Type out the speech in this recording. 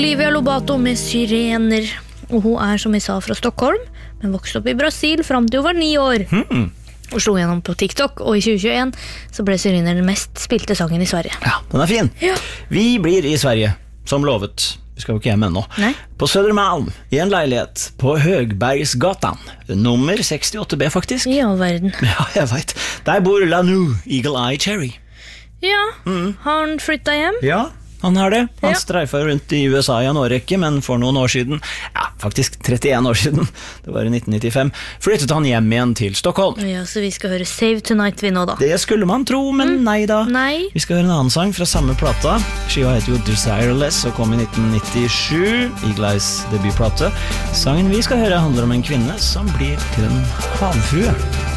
Olivia Lobato med Syrener. Og hun som vi sa fra Stockholm, men vokste opp I Brasil frem til hun var 9 år. Og slo gjennom på TikTok, og I 2021 så ble Syrener den mest spilte sangen I Sverige. Ja, den fin. Ja. Vi blir I Sverige, som lovet. Vi skal jo ikke hjem ennå. Nei. På Södermalm, I en leilighet på Högbergsgatan. Nummer 68B faktisk. I all verden. Ja, jeg vet. Der bor Lanu, Eagle Eye Cherry. Ja, har han flyttet hjem? Ja, han har det. Han Ja. streifer rundt I USA I en årrekke, men for noen år siden, ja, faktisk 31 år siden, det var I 1995, flyttet han hjem igjen til Stockholm. Ja, så vi skal høre Save Tonight vi nå da. Det skulle man tro, men nei da. Nei. Vi skal høre en annen sang fra samme plata. Skiva heter jo Desireless og kom I 1997, Eagle Eyes debutplate. Sangen vi skal høre handler om en kvinne som blir til en havfrue.